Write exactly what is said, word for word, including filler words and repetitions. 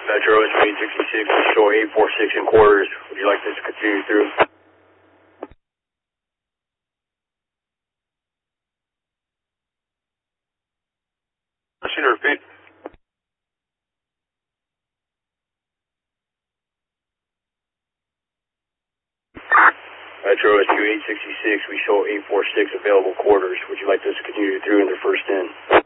Metro S P eight sixty-six, we show eight forty-six in quarters. Would you like this to continue through? Machine to repeat. Metro S Q eight sixty-six, we show eight forty-six available quarters. Would you like this to continue through in the first in?